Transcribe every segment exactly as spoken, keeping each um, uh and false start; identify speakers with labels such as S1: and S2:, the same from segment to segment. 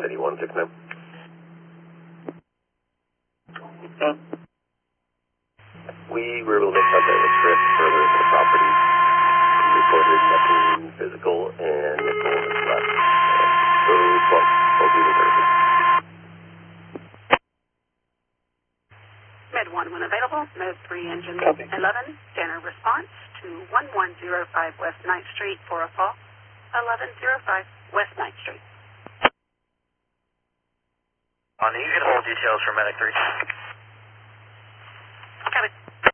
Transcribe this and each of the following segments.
S1: City one six nine.
S2: Okay.
S1: We were able to make contact with Chris further into the property. He reported nothing physical and Nicole has left. So, well, we'll do the service.
S3: Med one when available, Med three engine
S2: Copy.
S3: eleven, standard response to one one zero five West ninth Street for a fall, eleven oh five West ninth Street.
S4: On you can hold details for Medic three.
S3: Copy.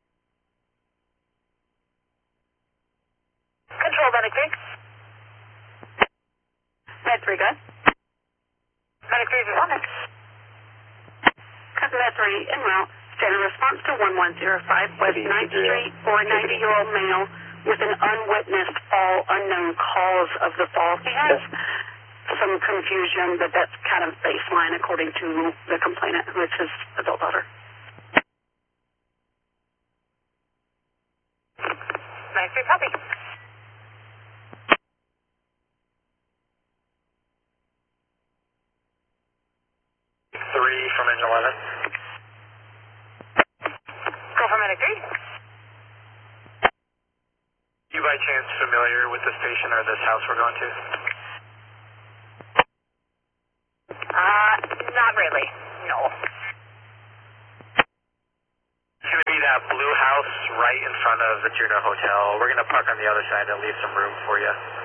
S5: Control, Medic three.
S3: Med three, good.
S5: Medic three is on it.
S3: Copy Med three en route. Standard response to one one zero five West ninth Street for a ninety-year-old male with an unwitnessed fall, unknown cause of the fall. He has some confusion, but that's kind of baseline according to the complainant, who is his adult daughter.
S5: Medic three, copy.
S4: Three from engine eleven.
S5: Go for Medic three.
S4: You by chance familiar with the station or this house we're going to?
S5: Uh, not really. No.
S4: It's going to be that blue house right in front of the Juno Hotel. We're going to park on the other side and leave some room for you.